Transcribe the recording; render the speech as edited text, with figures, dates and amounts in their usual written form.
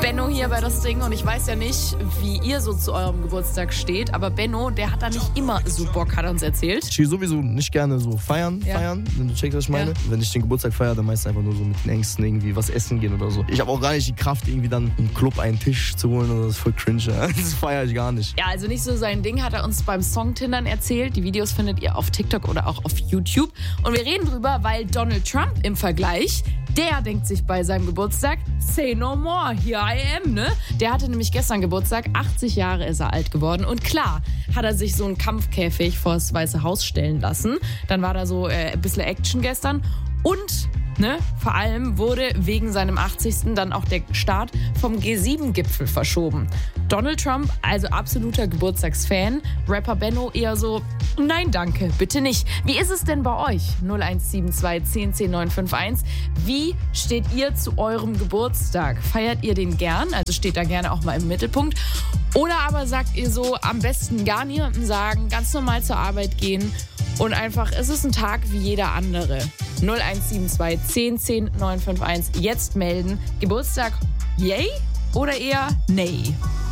Benno hier bei das Ding und ich weiß ja nicht, wie ihr so zu eurem Geburtstag steht, aber Benno, der hat da nicht immer so Bock, hat er uns erzählt. Ich gehe sowieso nicht gerne so feiern, wenn du checkst, was ich meine. Ja. Wenn ich den Geburtstag feiere, dann meistens einfach nur so mit den Ängsten irgendwie was essen gehen oder so. Ich habe auch gar nicht die Kraft, irgendwie dann im Club einen Tisch zu holen, das ist voll cringe. Das feiere ich gar nicht. Ja, also nicht so sein Ding, hat er uns beim Songtindern erzählt. Die Videos findet ihr auf TikTok oder auch auf YouTube. Und wir reden drüber, weil Donald Trump im Vergleich, der denkt sich bei seinem Geburtstag, say no more, here I am, ne? Der hatte nämlich gestern Geburtstag, 80 Jahre ist er alt geworden. Und klar hat er sich so einen Kampfkäfig vor das Weiße Haus stellen lassen. Dann war da so ein bisschen Action gestern. Und vor allem wurde wegen seinem 80. dann auch der Start vom G7-Gipfel verschoben. Donald Trump, also absoluter Geburtstagsfan. Rapper Benno eher so, nein danke, bitte nicht. Wie ist es denn bei euch? 0172 10 10 951. Wie steht ihr zu eurem Geburtstag? Feiert ihr den gern? Also steht da gerne auch mal im Mittelpunkt. Oder aber sagt ihr so, am besten gar niemandem sagen, ganz normal zur Arbeit gehen und einfach, es ist ein Tag wie jeder andere. 0172 10 10 951. Jetzt melden. Geburtstag, yay oder eher nay?